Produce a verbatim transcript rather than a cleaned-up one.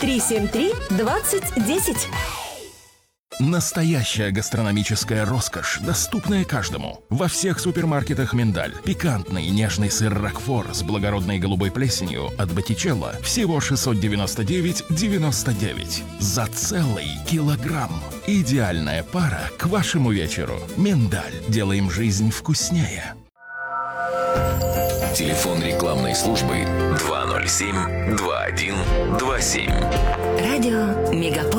три семь три двадцать десять. Настоящая гастрономическая роскошь, доступная каждому. Во всех супермаркетах «Миндаль». Пикантный нежный сыр рокфор с благородной голубой плесенью от Боттичелло всего шестьсот девяносто девять девяносто девять. За целый килограмм. Идеальная пара к вашему вечеру. «Миндаль». Делаем жизнь вкуснее. Телефон рекламной службы два ноль семь два один два семь. Радио Мегаполис.